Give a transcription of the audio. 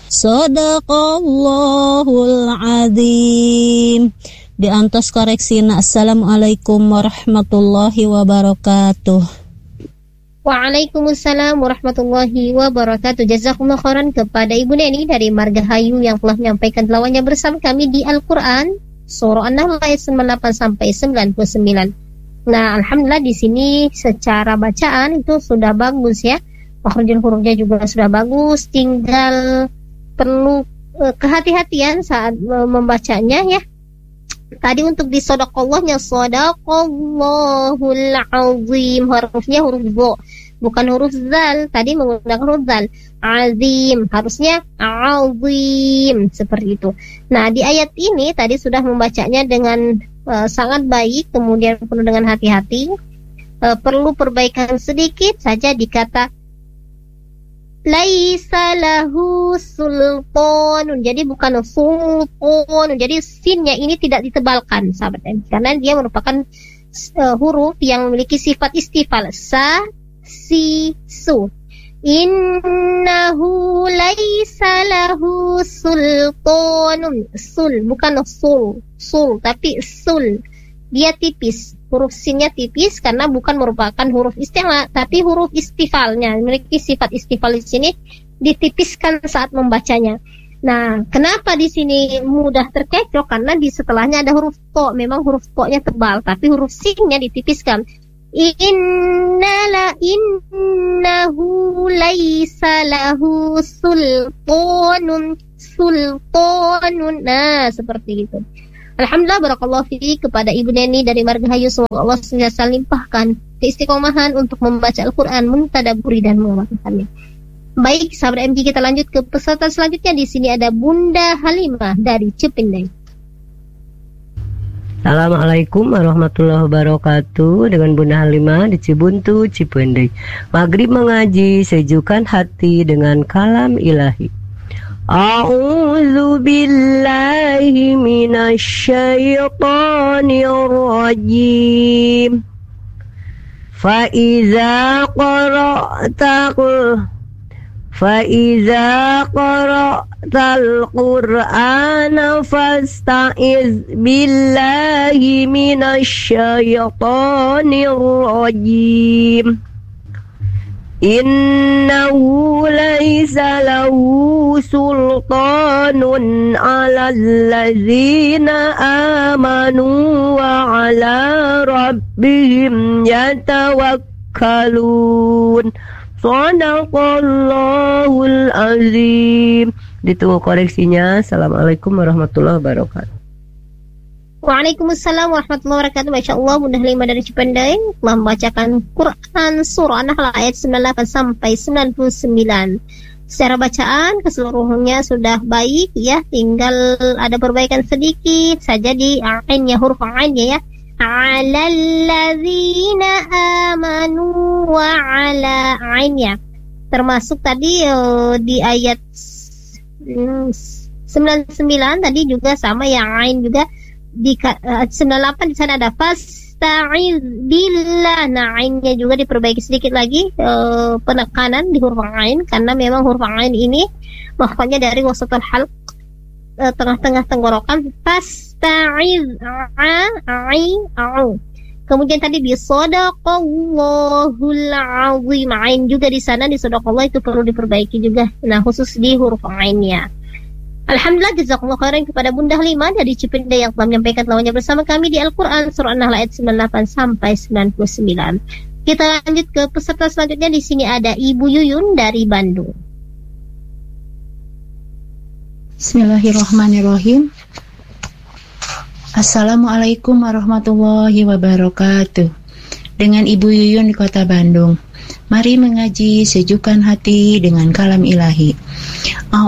Sadaqallahul azim. Di antos koreksina. Assalamualaikum warahmatullahi wabarakatuh. Waalaikumsalam warahmatullahi wabarakatuh. Jazakumullah khairan kepada Ibu Neni dari Margahayu yang telah menyampaikan tilawahnya bersama kami di Al-Quran Surah An-Nahl ayat 98 sampai 99. Nah, alhamdulillah di sini secara bacaan itu sudah bagus ya. Makhrajul hurufnya juga sudah bagus, tinggal perlu kehati-hatian saat membacanya ya. Tadi untuk di sadaqallahnya sadaqallahul azim, hurufnya huruf bo, bukan huruf zal. Tadi menggunakan huruf zal. Azim, harusnya azim, seperti itu. Nah, di ayat ini tadi sudah membacanya dengan sangat baik, kemudian penuh dengan hati-hati. Perlu perbaikan sedikit saja di kata laisa lahu sultanun. Jadi bukan sultanun. Jadi sinnya ini tidak ditebalkan, sahabat M, karena dia merupakan huruf yang memiliki sifat istifal. Sa, si, su. Innahu laisa lahu sultanun. Sul, bukan sul, tapi sul. Dia tipis, huruf sinnya tipis karena bukan merupakan huruf istilah, tapi huruf istifalnya memiliki sifat istifal. Di sini ditipiskan saat membacanya. Nah, kenapa di sini mudah terkecoh? Karena di setelahnya ada huruf to. Memang huruf to-nya tebal, tapi huruf sinnya ditipiskan. Innahu laisa lahu sultanun. Nah, seperti itu. Alhamdulillah, barakallahu fiik kepada Ibu Neni dari Margahayu. Semoga Allah senantiasa limpahkan keistiqomahan untuk membaca Al-Quran, mentadabburi dan mengamalkannya. Baik, sahabat MG, kita lanjut ke peserta selanjutnya. Di sini ada Bunda Halimah dari Cipinang. Assalamualaikum warahmatullahi wabarakatuh. Dengan Bunda Halimah di Cibuntu, Cipendei. Maghrib mengaji, sejukkan hati dengan kalam ilahi. A'udzu billahi minasy syaithanir rajim. Fa iza qara'tal Qur'ana fasta'iz billahi minasy syaithanir rajim. Innahu laisa lahu sultanun 'alal ladzina amanu wa 'ala rabbihim yatawakkalun. Shadaqallahul azim. Ditunggu koreksinya. Assalamualaikum warahmatullahi wabarakatuh. Waalaikumsalam warahmatullahi wabarakatuh. Masya Allah, Bunda Halimah dari Cipendei telah membacakan Quran Surah An-Nahl ayat 98 sampai 99. Secara bacaan keseluruhannya sudah baik ya, tinggal ada perbaikan sedikit saja di ainnya, huruf ainnya ya. Alalladzina amanu wa ala ainnya. Termasuk tadi di ayat 99 tadi juga sama ya, ain juga. Di 98 di sana ada fasta'iz billah. Nah, ainnya juga diperbaiki sedikit lagi, penekanan di huruf ain, karena memang huruf ain ini makhrajnya dari wasatul halq, tengah-tengah tenggorokan. Fasta'iz Kemudian tadi di sadaqallahul azim, ain juga di sana di sadaqallah itu perlu diperbaiki juga. Nah, khusus di huruf ainnya. Alhamdulillah, jazakumullah khairan kepada Bunda Halimah dari Cipinang yang telah menyampaikan tilawahnya bersama kami di Al-Quran Surah An-Nahl ayat 98 sampai 99. Kita lanjut ke peserta selanjutnya. Di sini ada Ibu Yuyun dari Bandung. Bismillahirrahmanirrahim. Assalamualaikum warahmatullahi wabarakatuh. Dengan Ibu Yuyun di Kota Bandung. Mari mengaji, sejukkan hati dengan kalam ilahi.